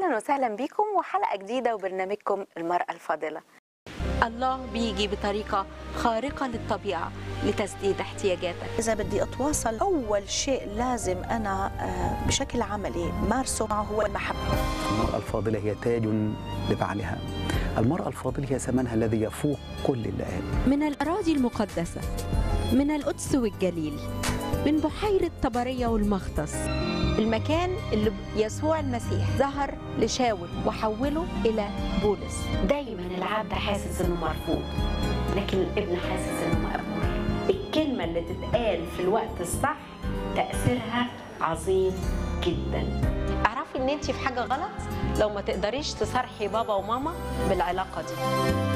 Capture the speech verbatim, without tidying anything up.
أهلا وسهلا بكم وحلقة جديدة وبرنامجكم المرأة الفاضلة. الله بيجي بطريقة خارقة للطبيعة لتسديد احتياجاتك. إذا بدي أتواصل أول شيء لازم أنا بشكل عملي مارسه معه هو المحبة. المرأة الفاضلة هي تاج لبعلها. المرأة الفاضلة هي ثمنها الذي يفوق كل اللئام. من الأراضي المقدسة، من القدس والجليل، من بحيرة طبرية والمختص، المكان اللي يسوع المسيح ظهر لشاول وحوله إلى بولس. دايما العبد حاسس إنه مرفوض، لكن الابن حاسس إنه مقبول. الكلمة اللي تتقال في الوقت الصح تأثيرها عظيم جدا. اعرفي إن أنت في حاجة غلط لو ما تقدريش تصارحي بابا وماما بالعلاقة دي.